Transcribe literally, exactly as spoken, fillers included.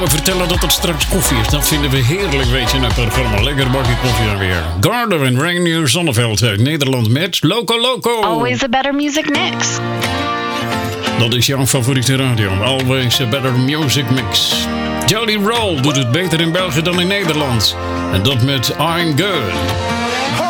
We vertellen dat het straks koffie is. Dat vinden we heerlijk, weet je, in het programma. Lekker bakje koffie dan weer. Garden en Reinier Zonneveld uit Nederland met Loco Loco. Always a better music mix. Dat is jouw favoriete radio. Always a better music mix. Jelly Roll doet het beter in België dan in Nederland. En dat met I'm Good.